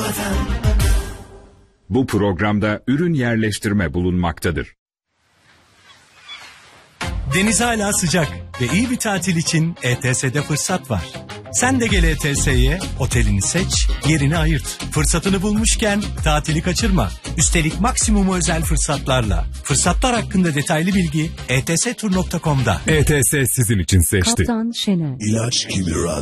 Bu programda ürün yerleştirme bulunmaktadır. Deniz hala sıcak ve iyi bir tatil için ETS'de fırsat var. Sen de gel ETS'ye, otelini seç, yerini ayırt. Fırsatını bulmuşken tatili kaçırma. Üstelik maksimum özel fırsatlarla. Fırsatlar hakkında detaylı bilgi etstur.com'da. ETS sizin için seçti. Kaptan Şener. İlaç Kimira.